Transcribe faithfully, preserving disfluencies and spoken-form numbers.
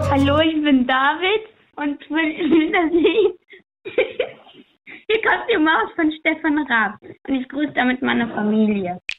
Hallo, ich bin David und will das Lied. Hier kommt die Maus von Stefan Raab und ich grüße damit meine Familie.